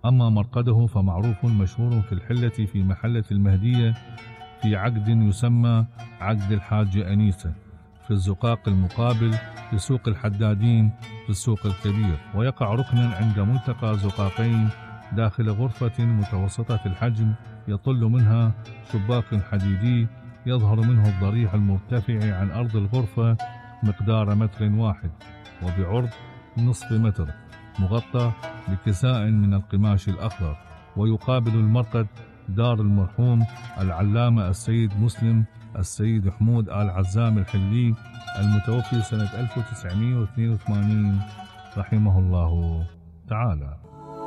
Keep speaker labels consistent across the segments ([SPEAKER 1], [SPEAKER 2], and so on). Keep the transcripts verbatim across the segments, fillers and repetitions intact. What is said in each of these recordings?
[SPEAKER 1] أما مرقده فمعروف مشهور في الحلة في محلة المهدية في عقد يسمى عقد الحاج أنيسة في الزقاق المقابل لسوق الحدادين في السوق الكبير، ويقع ركنا عند ملتقى زقاقين داخل غرفة متوسطة الحجم يطل منها شباك حديدي يظهر منه الضريح المرتفع عن أرض الغرفة مقدار متر واحد وبعرض نصف متر، مغطى بكساء من القماش الأخضر. ويقابل المرقد دار المرحوم العلامة السيد مسلم السيد حمود آل عزام الحلي المتوفي سنة ألف وتسعمائة واثنين وثمانين رحمه الله تعالى.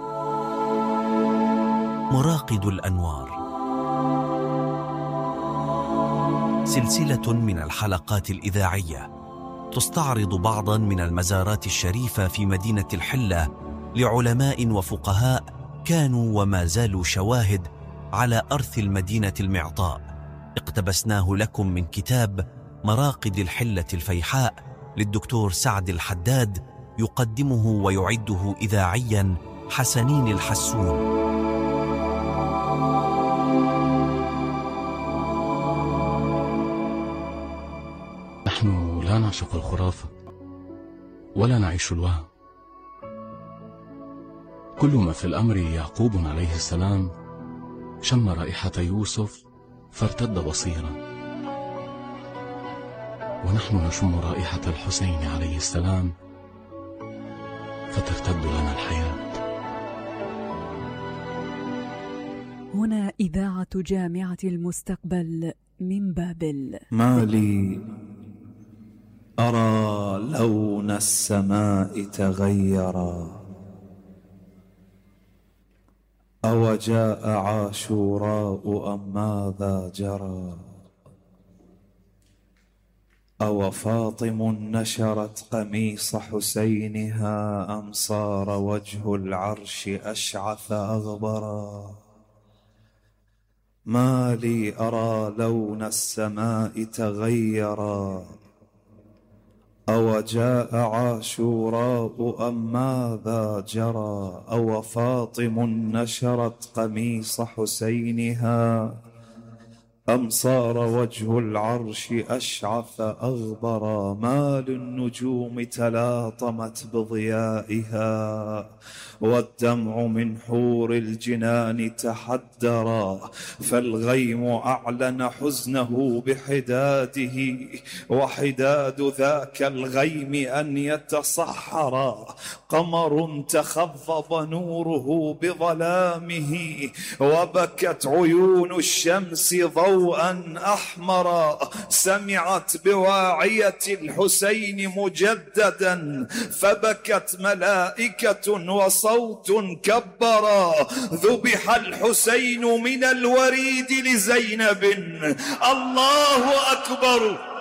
[SPEAKER 2] مراقد الأنوار، سلسلة من الحلقات الإذاعية تستعرض بعضا من المزارات الشريفة في مدينة الحلة لعلماء وفقهاء كانوا وما زالوا شواهد على أرث المدينة المعطاء. اقتبسناه لكم من كتاب مراقد الحلة الفيحاء للدكتور سعد الحداد، يقدمه ويعده إذاعيا حسنين الحسون.
[SPEAKER 3] نحن لا نعشق الخرافة ولا نعيش الوهم. كل ما في الأمر يعقوب عليه السلام شم رائحة يوسف فارتد بصيرا، ونحن نشم رائحة الحسين عليه السلام فترتد لنا الحياة.
[SPEAKER 4] هنا إذاعة جامعة المستقبل من بابل.
[SPEAKER 5] ما لي أرى لون السماء تغيرا، أو جاء عاشوراء أم ماذا جرى، أو فاطم نشرت قميص حسينها أم صار وجه العرش أشعث أغبرا. ما لي أرى لون السماء تغيرا، أو جاء عاشوراء أم ماذا جرى، أو فاطم نشرت قميص حسينها أم صار وجه العرش أشعث أغبرا. ما للنجوم تلاطمت بضيائها، والدمع من حور الجنان تحدرا، فالغيم أعلن حزنه بحداده، وحداد ذاك الغيم أن يتصحرا. قمر تخضب نوره بظلامه، وبكت عيون الشمس ضوءا أحمرا. سمعت بواعية الحسين مجددا، فبكت ملائكة وصوت كبرا. ذبح الحسين من الوريد لزينب، الله أكبر.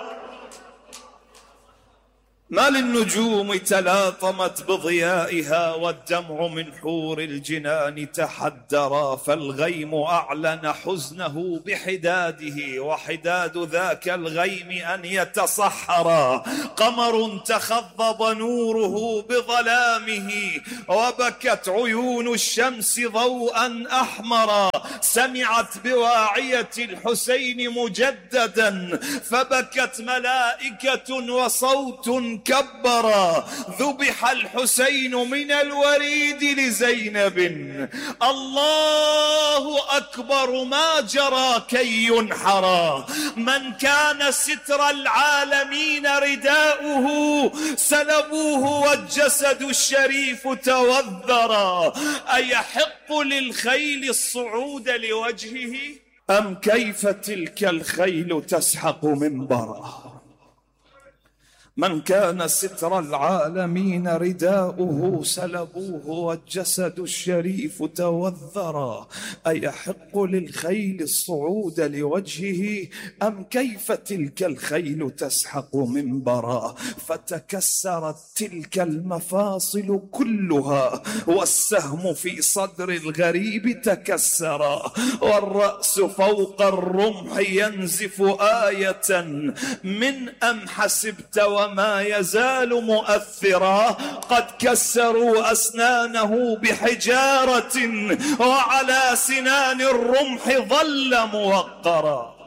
[SPEAKER 5] ما للنجوم تلاطمت بضيائها، والدمع من حور الجنان تحدرا، فالغيم أعلن حزنه بحداده، وحداد ذاك الغيم أن يتصحرا. قمر تخضب نوره بظلامه، وبكت عيون الشمس ضوءا أحمرا. سمعت بواعية الحسين مجددا، فبكت ملائكة وصوت كبرا. ذبح الحسين من الوريد لزينب، الله أكبر. ما جرى كي ينحرا، من كان ستر العالمين رداؤه، سلبوه والجسد الشريف توذرا. أيحق للخيل الصعود لوجهه، أم كيف تلك الخيل تسحق منبرا. من كان ستر العالمين رداؤه، سلبوه والجسد الشريف توذرا. أيحق للخيل الصعود لوجهه، أم كيف تلك الخيل تسحق منبرا. فتكسرت تلك المفاصل كلها، والسهم في صدر الغريب تكسرا، والرأس فوق الرمح ينزف آية من أم حسبت وما وما يزال مؤثرا. قد كسروا أسنانه بحجارة وعلى سنان الرمح ظل موقرا.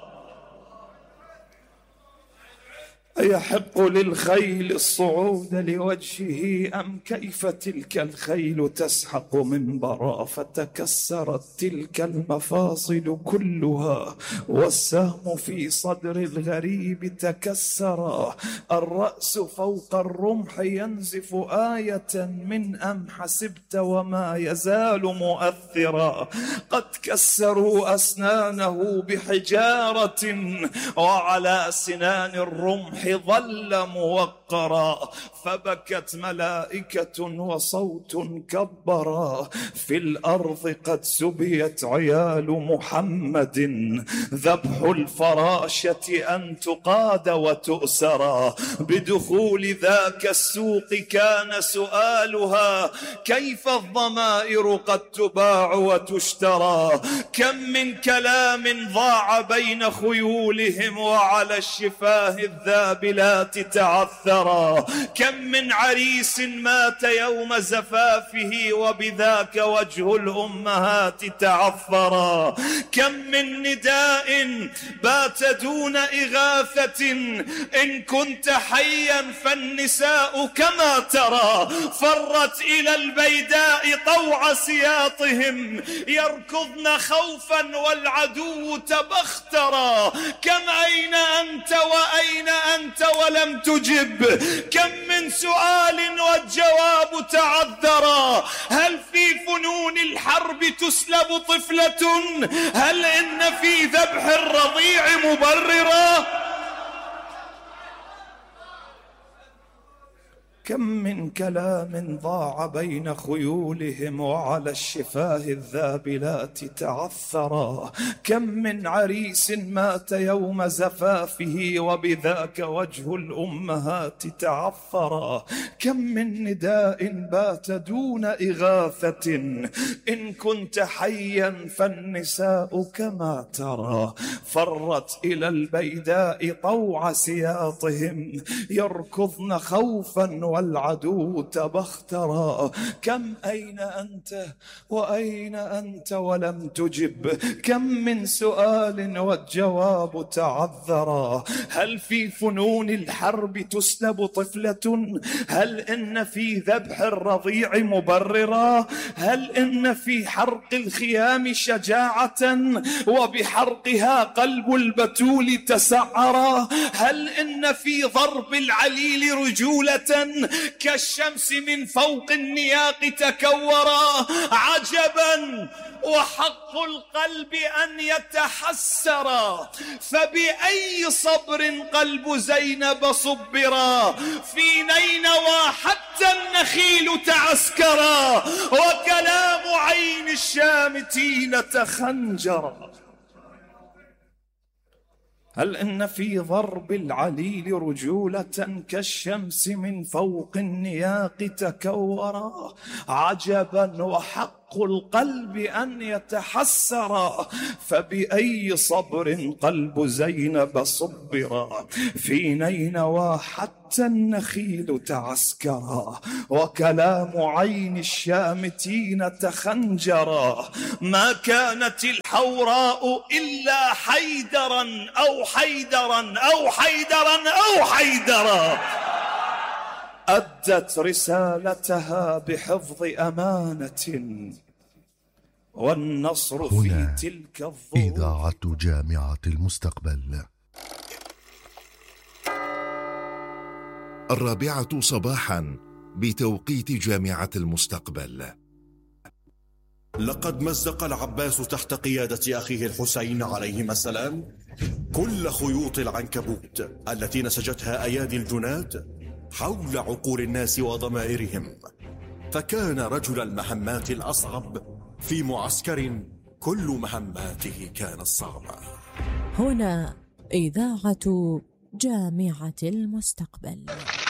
[SPEAKER 5] أيحق للخيل الصعود لوجهه أم كيف تلك الخيل تسحق منبرا؟ فتكسرت تلك المفاصل كلها والسهم في صدر الغريب تكسرا. الرأس فوق الرمح ينزف آية من أم حسبت وما يزال مؤثرا. قد كسروا أسنانه بحجارة وعلى سنان الرمح ظل موقرا. فبكت ملائكة وصوت كبرا. في الأرض قد سبيت عيال محمد. ذبح الفراشة أن تقاد وتؤسرا. بدخول ذاك السوق كان سؤالها كيف الضمائر قد تباع وتشترى. كم من كلام ضاع بين خيولهم وعلى الشفاه الذابلات تعثرا. كم من عريس مات يوم زفافه وبذاك وجه الأمهات تعثرا. كم من نداء بات دون إغاثة إن كنت حيا فالنساء كما ترى. فرت إلى البيداء طوع سياطهم يركضن خوفا والعدو تبخترا. كم أين أنت وأين أنت ولم تجب. كم من سؤال والجواب تعذرا. هل في فنون الحرب تسلب طفلة؟ هل إن في ذبح الرضيع مبررا؟ كم من كلام ضاع بين خيولهم وعلى الشفاه الذابلات تعثرا. كم من عريس مات يوم زفافه وبذاك وجه الأمهات تعثرا. كم من نداء بات دون إغاثة إن كنت حيا فالنساء كما ترى. فرت إلى البيداء طوع سياطهم يركضن خوفا والعدو تبخترا. كم أين أنت وأين أنت ولم تجب. كم من سؤال والجواب تعذرا. هل في فنون الحرب تسلب طفلة؟ هل إن في ذبح الرضيع مبررا؟ هل إن في حرق الخيام شجاعة وبحرقها قلب البتول تسعرا؟ هل إن في ضرب العليل رجولة كالشمس من فوق النياق تكورا؟ عجبا وحق القلب أن يتحسرا. فبأي صبر قلب زينب صبرا. في نينوى حتى النخيل تعسكرا. وكلام عين الشامتين تخنجرا. هل إن في ضرب العليل رجولة كالشمس من فوق النياق تكورا؟ عجبا وحق القلب أن يتحسرا. فبأي صبر قلب زينب صبرا. في نينوى حتى النخيل تعسكرا. وكلام عين الشامتين تخنجرا. ما كانت الحوراء إلا حيدرا أو حيدرا أو حيدرا أو حيدرا. أدت رسالتها بحفظ أمانة والنصر في تلك الظروف.
[SPEAKER 6] إذاعة جامعة المستقبل.
[SPEAKER 7] الرابعة صباحا بتوقيت جامعة المستقبل.
[SPEAKER 8] لقد مزق العباس تحت قيادة أخيه الحسين عليهما السلام كل خيوط العنكبوت التي نسجتها أيادي الجناد حول عقول الناس وضمائرهم. فكان رجل المهمات الأصعب في معسكر كل مهماته كانت صعبة.
[SPEAKER 9] هنا إذاعة جامعة المستقبل.